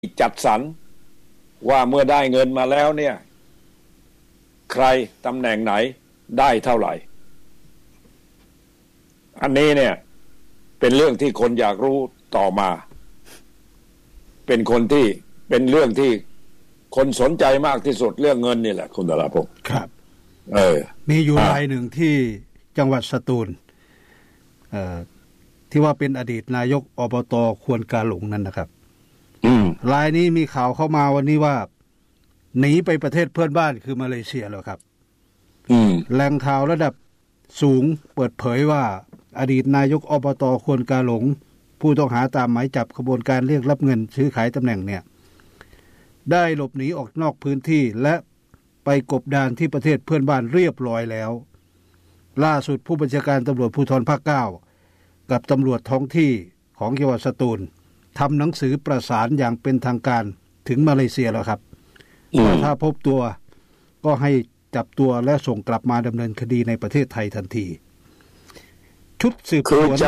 จัดสรรว่าเมื่อได้เงินมาแล้วเนี่ยใครตำแหน่งไหนได้เท่าไหร่อันนี้เนี่ยเป็นเรื่องที่คนอยากรู้ต่อมาเป็นเรื่องที่คนสนใจมากที่สุดเรื่องเงินนี่แหละคุณดาราพงศ์ครับมีอยู่รายหนึ่งที่จังหวัดสตูลที่ว่าเป็นอดีตนายกอบต.ควรกาหลงนั่นนะครับรายนี้มีข่าวเข้ามาวันนี้ว่าหนีไปประเทศเพื่อนบ้านคือมาเลเซียแล้วครับแหล่งข่าวระดับสูงเปิดเผยว่าอดีตนายกอบต.ควรกาหลงผู้ต้องหาตามหมายจับขบวนการเรียกรับเงินซื้อขายตำแหน่งเนี่ยได้หลบหนีออกนอกพื้นที่และไปกบดานที่ประเทศเพื่อนบ้านเรียบร้อยแล้วล่าสุดผู้บัญชาการตำรวจภูธรภาค 9กับตำรวจท้องที่ของจังหวัดสตูลทำหนังสือประสานอย่างเป็นทางการถึงมาเลเซียแล้วครับถ้าพบตัวก็ให้จับตัวและส่งกลับมาดำเนินคดีในประเทศไทยทันทีชุดสืบสวน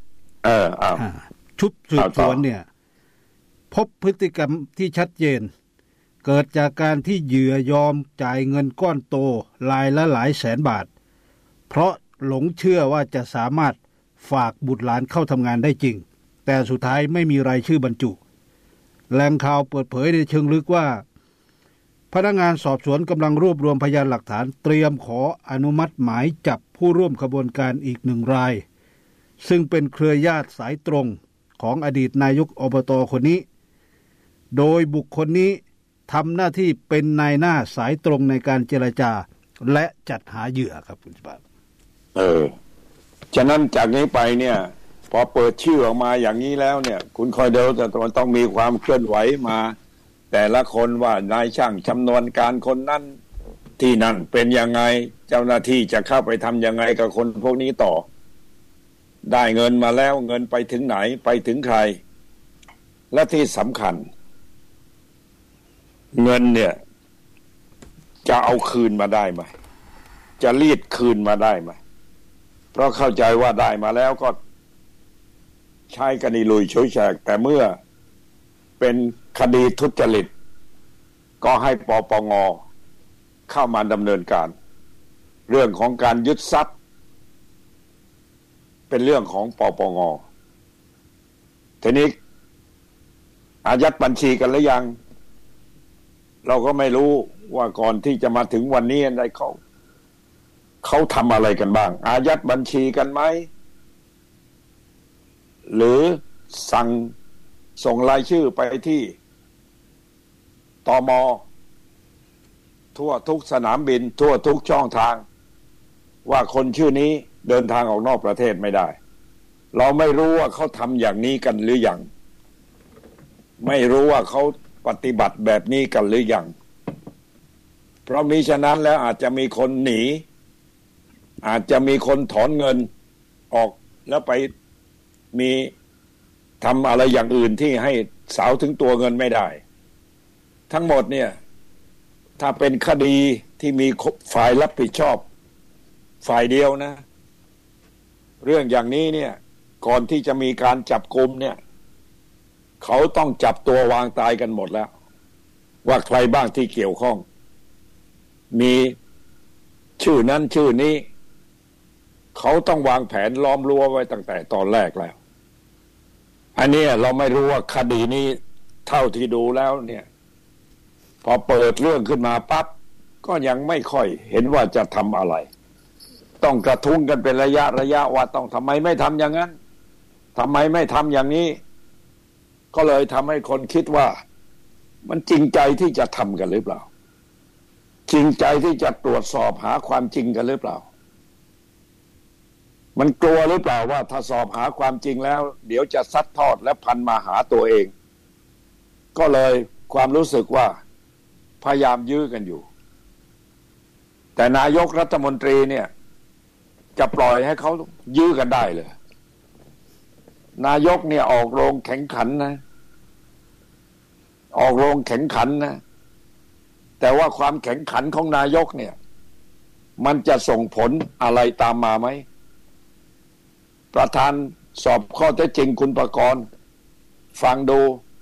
ชุดสืบสวนเนี่ยพบพฤติกรรมที่ชัดเจนเกิดจากการที่เหยื่อยอมจ่ายเงินก้อนโตรายละหลายแสนบาทเพราะหลงเชื่อว่าจะสามารถฝากบุตรหลานเข้าทำงานได้จริงแต่สุดท้ายไม่มีรายชื่อบรรจุแหล่งข่าวเปิดเผยในเชิงลึกว่าพนักงานสอบสวนกำลังรวบรวมพยานหลักฐานเตรียมขออนุมัติหมายจับผู้ร่วมขบวนการอีกหนึ่งรายซึ่งเป็นเครือญาติสายตรงของอดีตนายกอบต.คนนี้โดยบุคคลนี้ทำหน้าที่เป็นนายหน้าสายตรงในการเจรจาและจัดหาเหยื่อครับคุณสุภาพฉะนั้นจากนี้ไปเนี่ยพอเปิดชื่อออกมาอย่างนี้แล้วเนี่ยคุณคอยเดาแต่ต้องมีความเคลื่อนไหวมาแต่ละคนว่านายช่างชำนาญการคนนั้นที่นั่นเป็นยังไงเจ้าหน้าที่จะเข้าไปทำยังไงกับคนพวกนี้ต่อได้เงินมาแล้วเงินไปถึงไหนไปถึงใครและที่สำคัญเงินเนี่ยจะเอาคืนมาได้ไหมจะรีดคืนมาได้ไหมเพราะเข้าใจว่าได้มาแล้วก็ใช้กันลุยฉุยแฉกแต่เมื่อเป็นคดีทุจริตก็ให้ปปง.เข้ามาดำเนินการเรื่องของการยึดทรัพย์เป็นเรื่องของปปง.ทีนี้อายัดบัญชีกันหรือยังเราก็ไม่รู้ว่าก่อนที่จะมาถึงวันนี้ได้เขาทำอะไรกันบ้างอายัดบัญชีกันไหมหรือส่งรายชื่อไปที่ตม.ทั่วทุกสนามบินทั่วทุกช่องทางว่าคนชื่อนี้เดินทางออกนอกประเทศไม่ได้เราไม่รู้ว่าเขาทำอย่างนี้กันหรือยังไม่รู้ว่าเขาปฏิบัติแบบนี้กันหรือยังเพราะมิฉะนั้นแล้วอาจจะมีคนหนีอาจจะมีคนถอนเงินออกแล้วไปมีทำอะไรอย่างอื่นที่ให้สาวถึงตัวเงินไม่ได้ทั้งหมดเนี่ยถ้าเป็นคดีที่มีฝ่ายรับผิดชอบฝ่ายเดียวนะเรื่องอย่างนี้เนี่ยก่อนที่จะมีการจับกุมเนี่ยเขาต้องจับตัววางตายกันหมดแล้วว่าใครบ้างที่เกี่ยวข้องมีชื่อนั้นชื่อนี้เขาต้องวางแผนล้อมรั้วไว้ตั้งแต่ตอนแรกแล้วอันนี้เราไม่รู้ว่าคดีนี้เท่าที่ดูแล้วเนี่ยพอเปิดเรื่องขึ้นมาปั๊บก็ยังไม่ค่อยเห็นว่าจะทำอะไรต้องกระทุ้งกันเป็นระยะว่าต้องทำไมไม่ทำอย่างนั้นทำไมไม่ทำอย่างนี้ก็เลยทำให้คนคิดว่ามันจริงใจที่จะทำกันหรือเปล่าจริงใจที่จะตรวจสอบหาความจริงกันหรือเปล่ามันกลัวหรือเปล่าว่าถ้าสอบหาความจริงแล้วเดี๋ยวจะซัดทอดและพันมาหาตัวเองก็เลยความรู้สึกว่าพยายามยื้อกันอยู่แต่นายกรัฐมนตรีเนี่ยจะปล่อยให้เขายื้อกันได้เลยนายกเนี่ยออกโรงแข่งขันนะแต่ว่าความแข่งขันของนายกเนี่ยมันจะส่งผลอะไรตามมาไหมประธานสอบข้อเท็จจริงคุณประกรณ์ฟังดู